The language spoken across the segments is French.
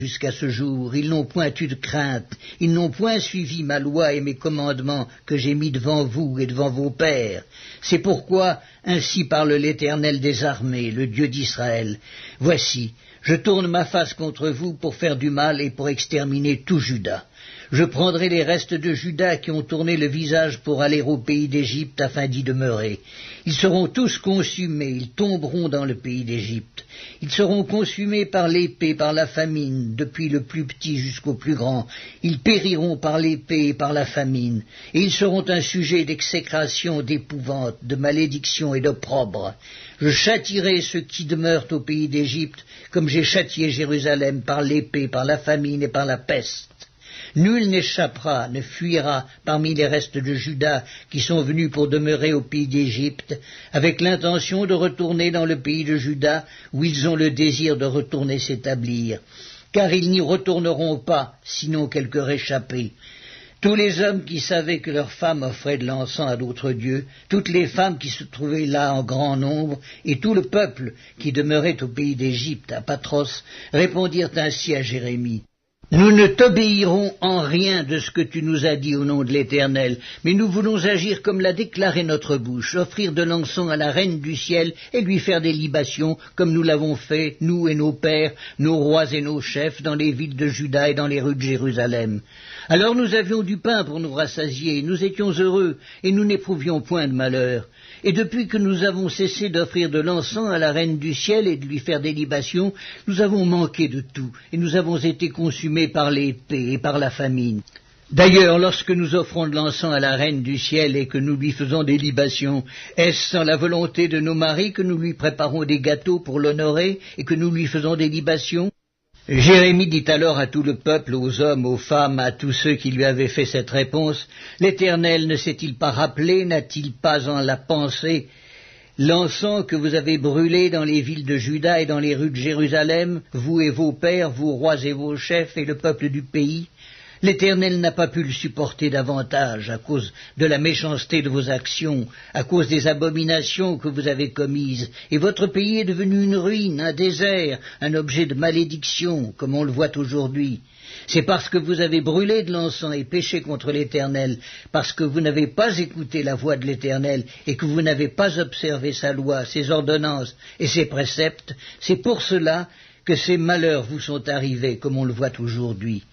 Jusqu'à ce jour, ils n'ont point eu de crainte, ils n'ont point suivi ma loi et mes commandements que j'ai mis devant vous et devant vos pères. C'est pourquoi, ainsi parle l'Éternel des armées, le Dieu d'Israël. Voici, je tourne ma face contre vous pour faire du mal et pour exterminer tout Juda. Je prendrai les restes de Juda qui ont tourné le visage pour aller au pays d'Égypte afin d'y demeurer. Ils seront tous consumés, ils tomberont dans le pays d'Égypte. Ils seront consumés par l'épée, par la famine, depuis le plus petit jusqu'au plus grand. Ils périront par l'épée et par la famine, et ils seront un sujet d'exécration, d'épouvante, de malédiction et d'opprobre. Je châtierai ceux qui demeurent au pays d'Égypte, comme j'ai châtié Jérusalem par l'épée, par la famine et par la peste. Nul n'échappera, ne fuira parmi les restes de Juda qui sont venus pour demeurer au pays d'Égypte, avec l'intention de retourner dans le pays de Juda, où ils ont le désir de retourner s'établir, car ils n'y retourneront pas, sinon quelques réchappés. Tous les hommes qui savaient que leurs femmes offraient de l'encens à d'autres dieux, toutes les femmes qui se trouvaient là en grand nombre, et tout le peuple qui demeurait au pays d'Égypte, à Patros, répondirent ainsi à Jérémie. Nous ne t'obéirons en rien de ce que tu nous as dit au nom de l'Éternel, mais nous voulons agir comme l'a déclaré notre bouche, offrir de l'encens à la reine du ciel et lui faire des libations, comme nous l'avons fait, nous et nos pères, nos rois et nos chefs, dans les villes de Juda et dans les rues de Jérusalem. Alors nous avions du pain pour nous rassasier, nous étions heureux, et nous n'éprouvions point de malheur. Et depuis que nous avons cessé d'offrir de l'encens à la reine du ciel et de lui faire des libations, nous avons manqué de tout, et nous avons été consumés par l'épée et par la famine. D'ailleurs, lorsque nous offrons de l'encens à la reine du ciel et que nous lui faisons des libations, est-ce sans la volonté de nos maris que nous lui préparons des gâteaux pour l'honorer et que nous lui faisons des libations ? Jérémie dit alors à tout le peuple, aux hommes, aux femmes, à tous ceux qui lui avaient fait cette réponse, « L'Éternel ne s'est-il pas rappelé, n'a-t-il pas en la pensée, l'encens que vous avez brûlé dans les villes de Juda et dans les rues de Jérusalem, vous et vos pères, vos rois et vos chefs et le peuple du pays ? L'Éternel n'a pas pu le supporter davantage à cause de la méchanceté de vos actions, à cause des abominations que vous avez commises, et votre pays est devenu une ruine, un désert, un objet de malédiction, comme on le voit aujourd'hui. C'est parce que vous avez brûlé de l'encens et péché contre l'Éternel, parce que vous n'avez pas écouté la voix de l'Éternel et que vous n'avez pas observé sa loi, ses ordonnances et ses préceptes, c'est pour cela que ces malheurs vous sont arrivés, comme on le voit aujourd'hui.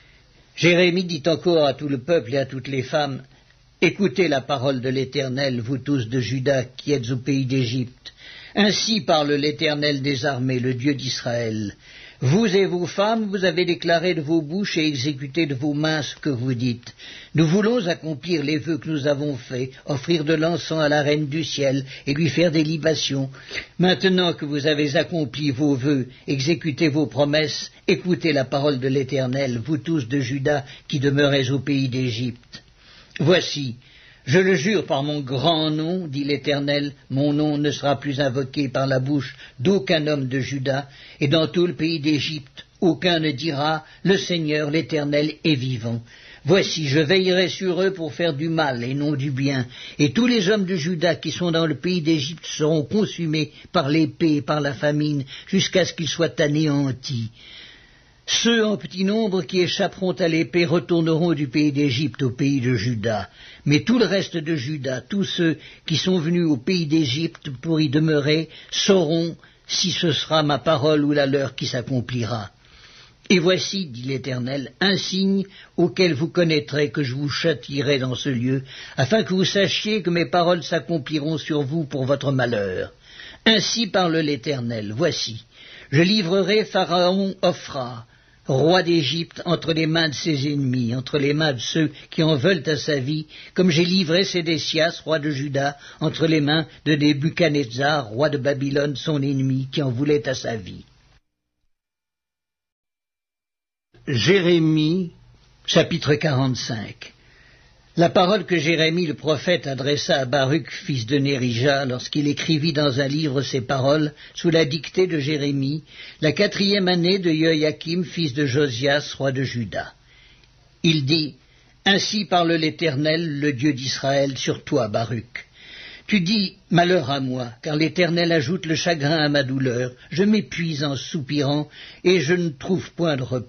Jérémie dit encore à tout le peuple et à toutes les femmes, « Écoutez la parole de l'Éternel, vous tous de Juda qui êtes au pays d'Égypte. Ainsi parle l'Éternel des armées, le Dieu d'Israël. Vous et vos femmes, vous avez déclaré de vos bouches et exécuté de vos mains ce que vous dites. Nous voulons accomplir les vœux que nous avons faits, offrir de l'encens à la reine du ciel et lui faire des libations. Maintenant que vous avez accompli vos vœux, exécuté vos promesses, écoutez la parole de l'Éternel, vous tous de Juda qui demeurez au pays d'Égypte. Voici, je le jure par mon grand nom, dit l'Éternel, mon nom ne sera plus invoqué par la bouche d'aucun homme de Juda, et dans tout le pays d'Égypte, aucun ne dira, le Seigneur, l'Éternel, est vivant. Voici, je veillerai sur eux pour faire du mal et non du bien, et tous les hommes de Juda qui sont dans le pays d'Égypte seront consumés par l'épée et par la famine, jusqu'à ce qu'ils soient anéantis. Ceux en petit nombre qui échapperont à l'épée retourneront du pays d'Égypte au pays de Juda. Mais tout le reste de Juda, tous ceux qui sont venus au pays d'Égypte pour y demeurer, sauront si ce sera ma parole ou la leur qui s'accomplira. Et voici, dit l'Éternel, un signe auquel vous connaîtrez que je vous châtierai dans ce lieu, afin que vous sachiez que mes paroles s'accompliront sur vous pour votre malheur. Ainsi parle l'Éternel, voici, je livrerai Pharaon Ophra, roi d'Égypte, entre les mains de ses ennemis, entre les mains de ceux qui en veulent à sa vie, comme j'ai livré Sédécias, roi de Juda, entre les mains de Nebuchadnezzar, roi de Babylone, son ennemi, qui en voulait à sa vie. Jérémie, chapitre 45. La parole que Jérémie le prophète adressa à Baruch, fils de Nérija, lorsqu'il écrivit dans un livre ces paroles, sous la dictée de Jérémie, la 4e année de Joachim, fils de Josias, roi de Juda. Il dit, « Ainsi parle l'Éternel, le Dieu d'Israël, sur toi, Baruch. Tu dis « malheur à moi », car l'Éternel ajoute le chagrin à ma douleur. Je m'épuise en soupirant, et je ne trouve point de repos.